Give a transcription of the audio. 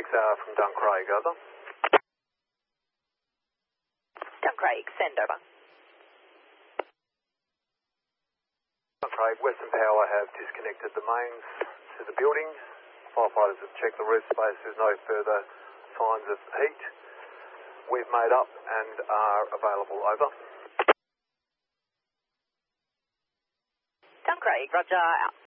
from Duncraig, over. Duncraig, send over. Duncraig, Western Power have disconnected the mains to the building. Firefighters have checked the roof space. There's no further signs of heat. We've made up and are available, over. Duncraig, roger, out.